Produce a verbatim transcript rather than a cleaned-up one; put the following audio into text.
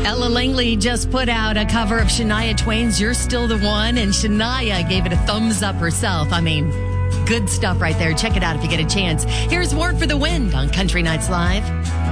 Ella Langley just put out a cover of Shania Twain's You're Still the One, and Shania gave it a thumbs up herself. I mean, good stuff right there. Check it out if you get a chance. Here's Ward for the Wind on Country Nights Live.